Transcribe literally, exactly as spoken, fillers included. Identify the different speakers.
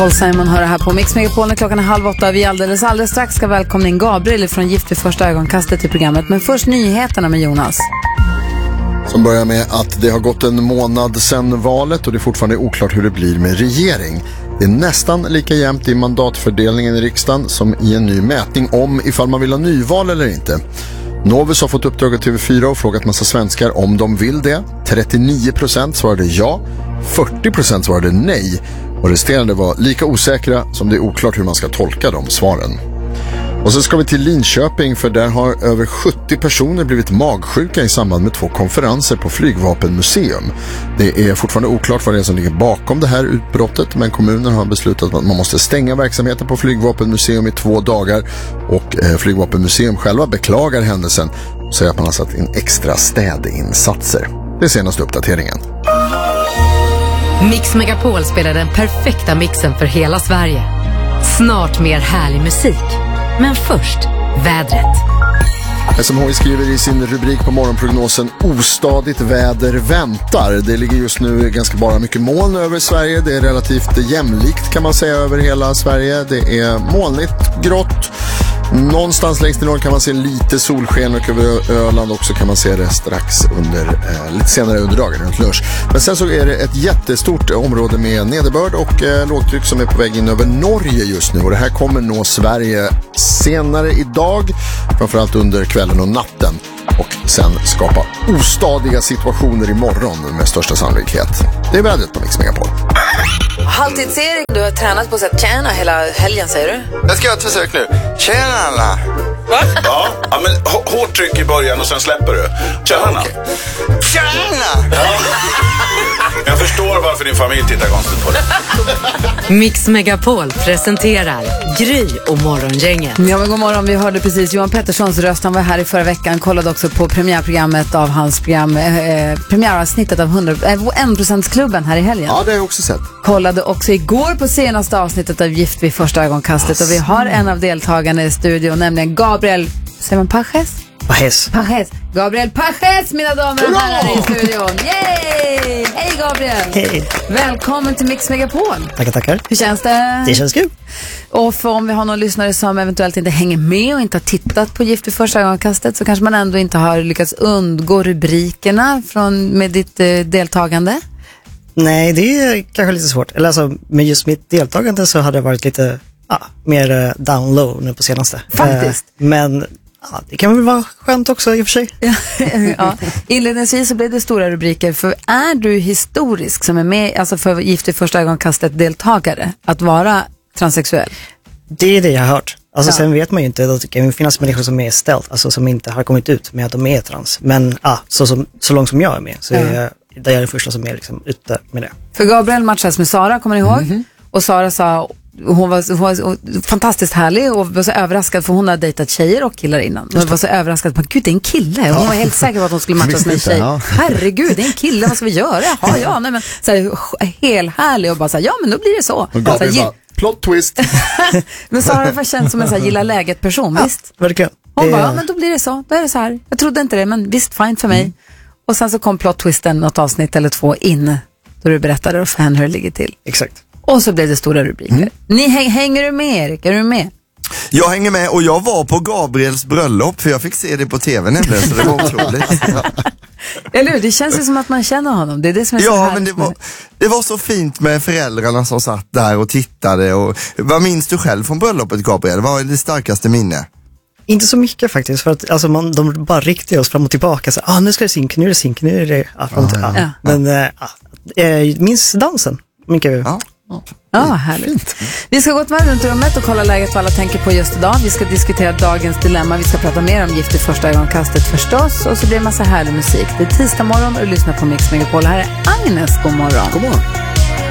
Speaker 1: Paul Simon hör det här på Mix Megapol när klockan är halv åtta. Vi alldeles, alldeles strax ska välkomna in Gabriel från Gift vid första ögonkastet till programmet. Men först nyheterna med Jonas.
Speaker 2: Som börjar med att det har gått en månad sedan valet och det är fortfarande oklart hur det blir med regering. Det är nästan lika jämnt i mandatfördelningen i riksdagen som i en ny mätning om ifall man vill ha nyval eller inte. Novus har fått uppdrag av T V fyra och frågat massa svenskar om de vill det. trettionio procent svarade ja, fyrtio procent svarade nej och resterande var lika osäkra som det är oklart hur man ska tolka de svaren. Och så ska vi till Linköping för där har över sjuttio personer blivit magsjuka i samband med två konferenser på Flygvapenmuseum. Det är fortfarande oklart vad det är som ligger bakom det här utbrottet, men kommunen har beslutat att man måste stänga verksamheten på Flygvapenmuseum i två dagar och eh, Flygvapenmuseum själva beklagar händelsen och säger att man har satt in extra städinsatser. Det är senaste uppdateringen.
Speaker 3: Mix Megapol spelar den perfekta mixen för hela Sverige. Snart mer härlig musik. Men först, vädret.
Speaker 2: S M H I skriver i sin rubrik på morgonprognosen: ostadigt väder väntar. Det ligger just nu ganska bara mycket moln över Sverige. Det är relativt jämlikt kan man säga över hela Sverige. Det är molnigt, grått. Någonstans längst i norr kan man se lite solsken och över Öland också kan man se det strax under, eh, lite senare under dagen runt lunch. Men sen så är det ett jättestort område med nederbörd och eh, lågtryck som är på väg in över Norge just nu. Och det här kommer nå Sverige senare idag, framförallt under kvällen och natten. Och sen skapa ostadiga situationer imorgon med största sannolikhet. Det är vädret på Mix Megapol.
Speaker 1: Halvtids-Erik, du har tränat på att tjäna hela helgen, säger du?
Speaker 4: Jag ska göra ett försök nu. Tjena alla.
Speaker 5: Va? Ja, ja men h- hårt tryck i början och sen släpper du. Tjena.
Speaker 4: Okay. Tjena!
Speaker 5: Ja. Jag förstår varför din familj tittar konstigt på det.
Speaker 3: Mix Megapol presenterar Gry och Morgongänget.
Speaker 1: Ja, men god morgon. Vi hörde precis Johan Petterssons röst. Han var här i förra veckan. Kollade också på premiärprogrammet av hans program, eh, premiäravsnittet av hundra, eh, en procent-klubben här i helgen.
Speaker 2: Ja, det har jag också sett.
Speaker 1: Kollade också igår på senaste avsnittet av Gift vid första ögonkastet. Och vi har en av deltagarna i studion, nämligen Gabriel, säger man Pages?
Speaker 6: Pages.
Speaker 1: Pages. Gabriel Pages, mina damer och herrar i studion. Yay! Hej Gabriel!
Speaker 6: Hej!
Speaker 1: Välkommen till Mix Megapol.
Speaker 6: Tackar, tackar.
Speaker 1: Hur känns det?
Speaker 6: Det känns kul.
Speaker 1: Och för om vi har någon lyssnare som eventuellt inte hänger med och inte har tittat på Gift vid första ögonkastet, så kanske man ändå inte har lyckats undgå rubrikerna från, med ditt eh, deltagande.
Speaker 6: Nej, det är kanske lite svårt. Eller alltså, med just mitt deltagande så hade det varit lite ah, mer uh, down low nu på senaste.
Speaker 1: Faktiskt.
Speaker 6: Uh, men ah, det kan väl vara skönt också i och för sig.
Speaker 1: Ja. Inledningsvis så blev det stora rubriker. För är du historisk som är med, alltså för Gift vid första ögonkastet deltagare, att vara transsexuell?
Speaker 6: Det är det jag har hört. Alltså
Speaker 1: Ja.
Speaker 6: sen vet man ju inte, det kan finnas människor som är stealth, alltså som inte har kommit ut med att de är trans. Men ah, så, så, så långt som jag är med så är jag, där jag är den första som är liksom ute med det.
Speaker 1: För Gabriel matchades med Sara, kommer ni ihåg? Mm-hmm. Och Sara sa, hon var, hon var fantastiskt härlig och var så överraskad för hon hade dejtat tjejer och killar innan. Hon var så överraskad på, gud det är en kille. Och hon var helt säker på att hon skulle matchas med en tjej. Ja. Herregud, det är en kille, vad ska vi göra? Ja, ja, nej men så här, helt härlig och bara så här, ja men då blir det så.
Speaker 2: Och Gabriel bara, plot twist.
Speaker 1: Men Sara var känd som en så här gilla läget person,
Speaker 6: Ja,
Speaker 1: visst?
Speaker 6: verkligen.
Speaker 1: Hon
Speaker 6: det...
Speaker 1: bara, ja men då blir det så. Då är det så här. Jag trodde inte det, men visst, fine för mig. Mm. Och sen så kom plot twisten något avsnitt eller två in då du berättade för henne hur det ligger till.
Speaker 6: Exakt.
Speaker 1: Och så blev det stora rubriker. Mm. Ni häng, hänger du med, Erik? Är du med?
Speaker 4: Jag hänger med och jag var på Gabriels bröllop för jag fick se det på tv nämligen, så det var otroligt. Ja.
Speaker 1: Eller hur? Det känns ju som att man känner honom. Det är det som är så
Speaker 4: Ja,
Speaker 1: här.
Speaker 4: men det var, det var så fint med föräldrarna som satt där och tittade. Och, vad minns du själv från bröllopet, Gabriel? Vad är det starkaste minne?
Speaker 6: Inte så mycket faktiskt, för att alltså, man, de bara riktade oss fram och tillbaka. Så, ah, nu ska det synka, nu är det synka, nu är det... Ah, fram till, ah.
Speaker 1: Ja.
Speaker 6: Men äh, äh, minns dansen. Mycket.
Speaker 4: Ja.
Speaker 1: Ja, härligt. Vi ska gå ett varv runt rummet och kolla läget vad alla tänker på just idag. Vi ska diskutera dagens dilemma. Vi ska prata mer om Gift i första ögonkastet förstås. Och så blir det en massa härlig musik. Det är tisdag morgon och du lyssnar på Mix Megapol. Här är Agnes. God morgon.
Speaker 2: God morgon.